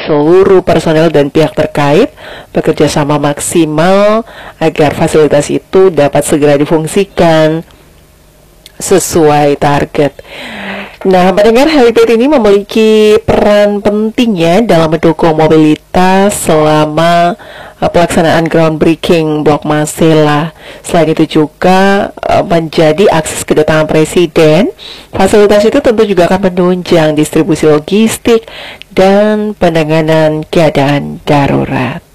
seluruh personel dan pihak terkait bekerja sama maksimal agar fasilitas itu dapat segera difungsikan sesuai target. Nah, pendengar, helipad ini memiliki peran penting ya dalam mendukung mobilitas selama pelaksanaan groundbreaking Blok Masela. Selain itu juga menjadi akses kedatangan presiden. Fasilitas itu tentu juga akan menunjang distribusi logistik dan penanganan keadaan darurat.